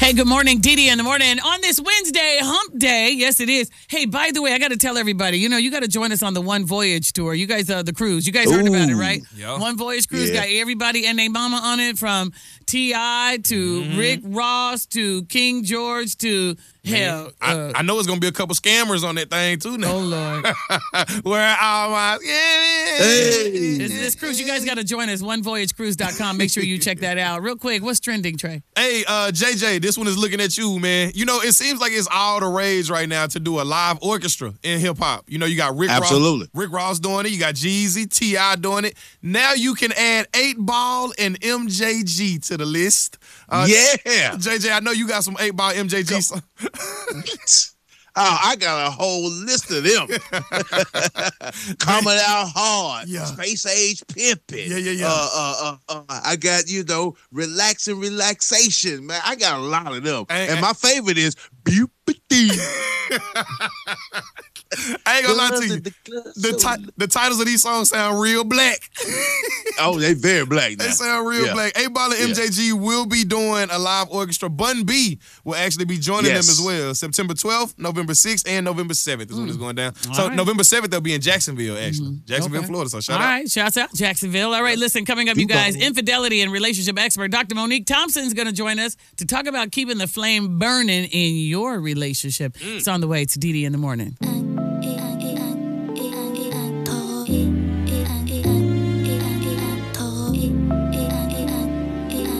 Hey, good morning, Didi in the morning. On this Wednesday, hump day. Yes, it is. Hey, by the way, I got to tell everybody, you got to join us on the One Voyage tour. You guys, the cruise. You guys heard about it, right? Yeah. One Voyage cruise got everybody and their mama on it, from T.I. to Rick Ross to King George to hell. I know it's going to be a couple scammers on that thing, too, now. Oh, Lord. Where all my... This cruise, you guys got to join us, onevoyagecruise.com. Make sure you check that out. Real quick, what's trending, Trey? Hey, JJ, this one is looking at you, man. It seems like it's all the rage right now to do a live orchestra in hip-hop. You got Rick Ross. Rick Ross doing it. You got Jeezy, T.I. doing it. Now you can add 8Ball and MJG to the list. JJ, I know you got some 8Ball MJG songs. Oh, I got a whole list of them. Coming out hard. Yeah. Space Age Pimpin'. Yeah. I got, relaxation, man. I got a lot of them. And my favorite is Bupity. I ain't gonna lie to you. The titles of these songs sound real black. Oh, they very black now. They sound real black. 8Ball and MJG will be doing a live orchestra. Bun B will actually be joining them as well. September 12th, November 6th, and November 7th is when it's going down. November 7th, they'll be in Jacksonville, actually. Jacksonville, Florida. So shout out. All right, shouts out, Jacksonville. All right, listen, coming up, you guys, infidelity and relationship expert Dr. Monique Thompson is going to join us to talk about keeping the flame burning in your relationship. It's on the way to Didi in the morning.